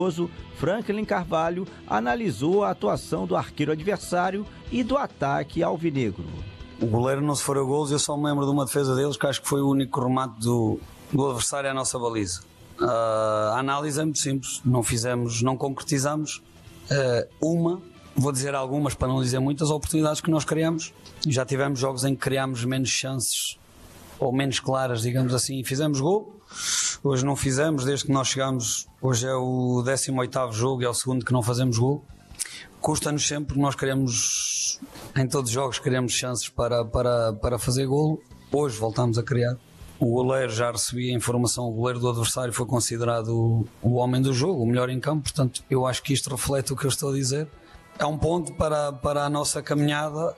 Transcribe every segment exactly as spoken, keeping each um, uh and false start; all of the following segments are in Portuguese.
Franklin Carvalho analisou a atuação do arqueiro adversário e do ataque alvinegro. O goleiro não se for a golos, eu só me lembro de uma defesa deles que acho que foi o único remate do, do adversário à nossa baliza. Uh, a análise é muito simples, não fizemos, não concretizamos uh, uma, vou dizer algumas para não dizer muitas, oportunidades que nós criamos. Já tivemos jogos em que criámos menos chances ou menos claras, digamos assim, e fizemos gol. Hoje não fizemos, desde que nós chegámos, hoje é o décimo oitavo jogo e é o segundo que não fazemos gol. Custa-nos sempre, nós queremos, em todos os jogos queremos chances para, para, para fazer golo. Hoje voltamos a criar. O goleiro, já recebi a informação, o goleiro do adversário foi considerado o, o homem do jogo, o melhor em campo, portanto eu acho que isto reflete o que eu estou a dizer. É um ponto para, para a nossa caminhada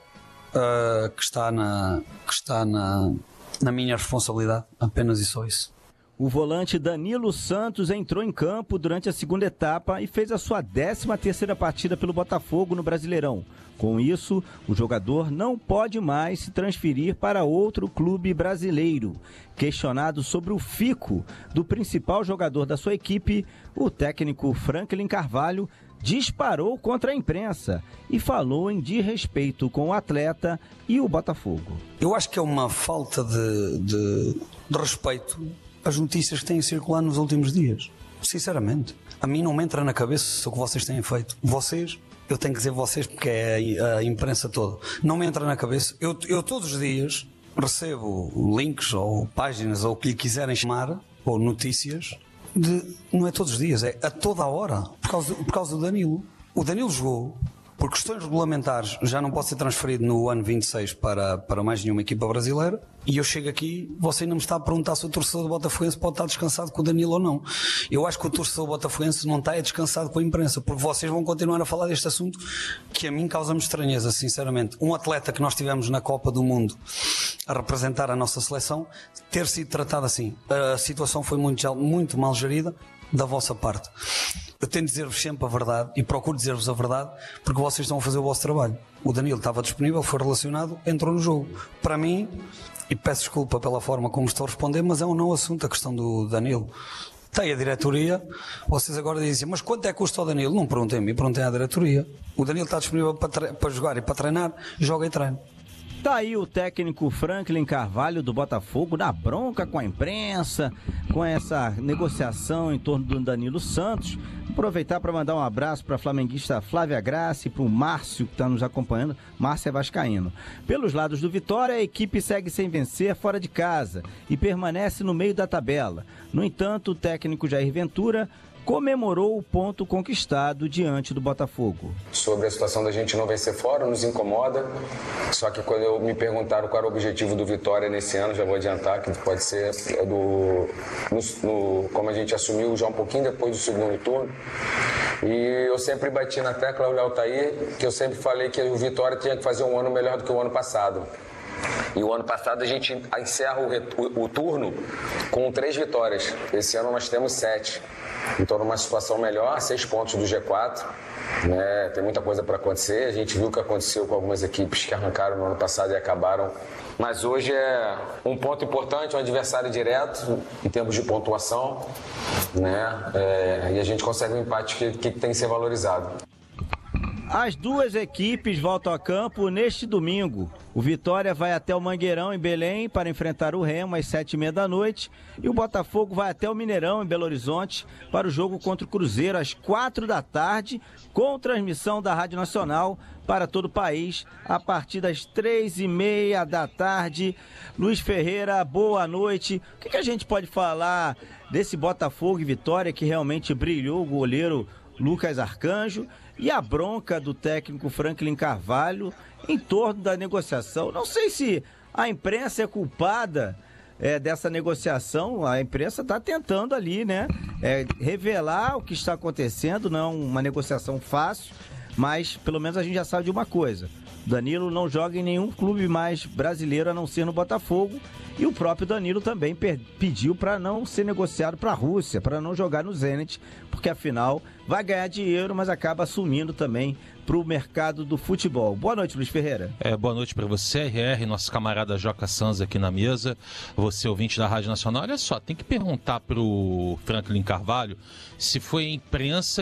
uh, que está, na, que está na, na minha responsabilidade, apenas e só isso. O volante Danilo Santos entrou em campo durante a segunda etapa e fez a sua décima terceira partida pelo Botafogo no Brasileirão. Com isso, o jogador não pode mais se transferir para outro clube brasileiro. Questionado sobre o fico do principal jogador da sua equipe, o técnico Franklin Carvalho disparou contra a imprensa e falou em desrespeito com o atleta e o Botafogo. Eu acho que é uma falta de, de, de respeito as notícias que têm circulado nos últimos dias. Sinceramente, a mim não me entra na cabeça o que vocês têm feito. Vocês, eu tenho que dizer vocês porque é a, a imprensa toda, não me entra na cabeça. Eu, eu todos os dias recebo links ou páginas ou o que lhe quiserem chamar, ou notícias, de, não é todos os dias, é a toda a hora, por causa, por causa do Danilo. O Danilo jogou, por questões regulamentares, já não pode ser transferido no ano vinte e seis para, para mais nenhuma equipa brasileira. E eu chego aqui, você ainda me está a perguntar se o torcedor do Botafoguense pode estar descansado com o Danilo ou não. Eu acho que o torcedor do Botafoguense não está é descansado com a imprensa, porque vocês vão continuar a falar deste assunto que a mim causa-me estranheza, sinceramente. Um atleta que nós tivemos na Copa do Mundo a representar a nossa seleção, ter sido tratado assim. A situação foi muito, muito mal gerida da vossa parte. Eu tenho de dizer-vos sempre a verdade e procuro dizer-vos a verdade porque vocês estão a fazer o vosso trabalho. O Danilo estava disponível, foi relacionado, entrou no jogo. Para mim, e peço desculpa pela forma como estou a responder, mas é um não assunto a questão do Danilo. Tem a diretoria, vocês agora dizem, mas quanto é que custa o Danilo? Não perguntem a mim, perguntem à diretoria. O Danilo está disponível para, tre- para jogar e para treinar, joga e treina. Tá aí o técnico Franklin Carvalho do Botafogo na bronca com a imprensa, com essa negociação em torno do Danilo Santos. Aproveitar para mandar um abraço para a flamenguista Flávia Graça e para o Márcio que está nos acompanhando. Márcio é vascaíno. Pelos lados do Vitória, a equipe segue sem vencer fora de casa e permanece no meio da tabela. No entanto, o técnico Jair Ventura comemorou o ponto conquistado diante do Botafogo. Sobre a situação da gente não vencer fora, nos incomoda. Só que quando eu me perguntaram qual era o objetivo do Vitória nesse ano, já vou adiantar que pode ser do, no, no, como a gente assumiu já um pouquinho depois do segundo turno. E eu sempre bati na tecla, o Léo tá aí, que eu sempre falei que o Vitória tinha que fazer um ano melhor do que o ano passado. E o ano passado a gente encerra o, o, o turno com três vitórias. Esse ano nós temos sete. Então, numa situação melhor, seis pontos do G quatro, né? Tem muita coisa para acontecer. A gente viu o que aconteceu com algumas equipes que arrancaram no ano passado e acabaram. Mas hoje é um ponto importante, um adversário direto em termos de pontuação, né? É, e a gente consegue um empate que, que tem que ser valorizado. As duas equipes voltam a campo neste domingo. O Vitória vai até o Mangueirão, em Belém, para enfrentar o Remo às sete e meia da noite. E o Botafogo vai até o Mineirão, em Belo Horizonte, para o jogo contra o Cruzeiro às quatro da tarde, com transmissão da Rádio Nacional para todo o país, a partir das três e meia da tarde. Luiz Ferreira, boa noite. O que, que a gente pode falar desse Botafogo e Vitória que realmente brilhou o goleiro Lucas Arcanjo e a bronca do técnico Franklin Carvalho em torno da negociação? Não sei se a imprensa é culpada é, dessa negociação. A imprensa está tentando ali, né, é, revelar o que está acontecendo. Não é uma negociação fácil, mas pelo menos a gente já sabe de uma coisa: Danilo não joga em nenhum clube mais brasileiro a não ser no Botafogo. E o próprio Danilo também per- pediu para não ser negociado para a Rússia, para não jogar no Zenit, porque afinal vai ganhar dinheiro, mas acaba assumindo também para o mercado do futebol. Boa noite, Luiz Ferreira. É, boa noite para você, R R, nosso camarada Joca Sanz aqui na mesa, você ouvinte da Rádio Nacional. Olha só, tem que perguntar para o Franklin Carvalho se foi a imprensa